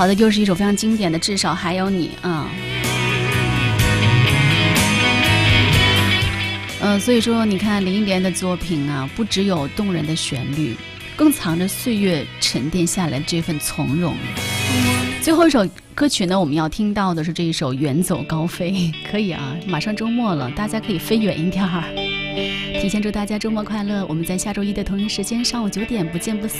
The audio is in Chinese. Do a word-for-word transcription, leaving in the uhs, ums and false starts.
好的，又是一首非常经典的《至少还有你》啊。呃，所以说你看林忆莲的作品啊，不只有动人的旋律，更藏着岁月沉淀下来的这份从容。最后一首歌曲呢，我们要听到的是这一首《远走高飞》。可以啊，马上周末了，大家可以飞远一点儿。提前祝大家周末快乐，我们在下周一的同一时间上午九点不见不散。